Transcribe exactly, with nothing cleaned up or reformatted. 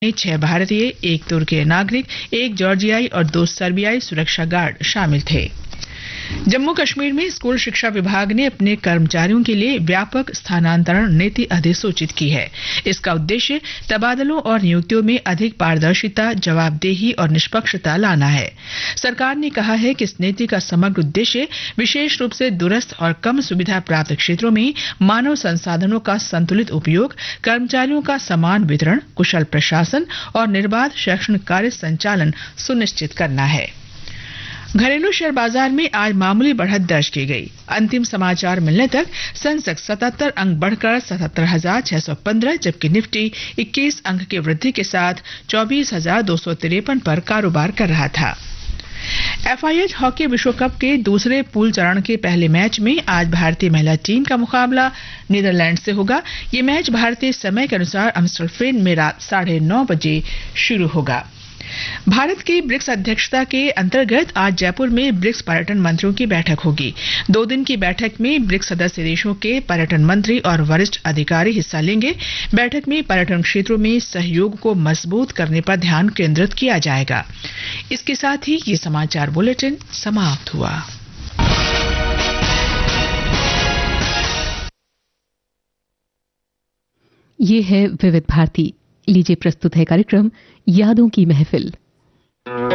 में छह भारतीय, एक तुर्की नागरिक, एक जॉर्जियाई और दो सर्बियाई सुरक्षा गार्ड शामिल थे। जम्मू कश्मीर में स्कूल शिक्षा विभाग ने अपने कर्मचारियों के लिए व्यापक स्थानांतरण नीति अधिसूचित की है। इसका उद्देश्य तबादलों और नियुक्तियों में अधिक पारदर्शिता, जवाबदेही और निष्पक्षता लाना है। सरकार ने कहा है कि इस नीति का समग्र उद्देश्य विशेष रूप से दूरस्थ और कम सुविधा प्राप्त क्षेत्रों में मानव संसाधनों का संतुलित उपयोग, कर्मचारियों का समान वितरण, कुशल प्रशासन और निर्बाध शैक्षणिक कार्य संचालन सुनिश्चित करना है। घरेलू शेयर बाजार में आज मामूली बढ़त दर्ज की गई। अंतिम समाचार मिलने तक सेंसेक्स सतहत्तर अंक बढ़कर सतहत्तर हजार छह सौ पंद्रह, जबकि निफ्टी इक्कीस अंक की वृद्धि के साथ चौबीस हजार दो सौ तिरपन पर कारोबार कर रहा था। एफआईएच हॉकी विश्व कप के दूसरे पूल चरण के पहले मैच में आज भारतीय महिला टीम का मुकाबला नीदरलैंड से होगा। ये मैच भारतीय समय के अनुसार अम्स्टरफेन में रात साढ़े नौ बजे शुरू होगा। भारत की ब्रिक्स अध्यक्षता के अंतर्गत आज जयपुर में ब्रिक्स पर्यटन मंत्रियों की बैठक होगी। दो दिन की बैठक में ब्रिक्स सदस्य देशों के पर्यटन मंत्री और वरिष्ठ अधिकारी हिस्सा लेंगे। बैठक में पर्यटन क्षेत्रों में सहयोग को मजबूत करने पर ध्यान केंद्रित किया जाएगा। इसके साथ ही ये समाचार बुलेटिन समाप्त हुआ। ये है विविध भारती। लीजिए प्रस्तुत है कार्यक्रम यादों की महफिल।